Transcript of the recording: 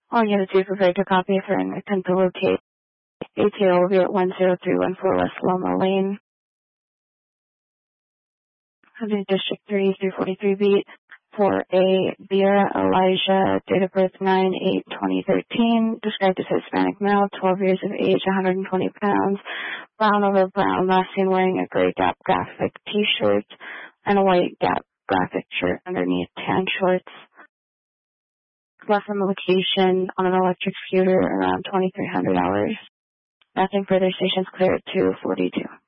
All units be prepared to copy for an attempt to locate. ATO will be at 10314 West Loma Lane. District 3, 343 beat for a Vera Elijah, date of birth 9/8/2013, described as Hispanic male, 12 years of age, 120 pounds, brown over brown, last seen wearing a gray Gap graphic t-shirt and a white Gap graphic shirt underneath tan shorts. Left from the location on an electric scooter around 2300 hours. Nothing further. Station's clear at 242.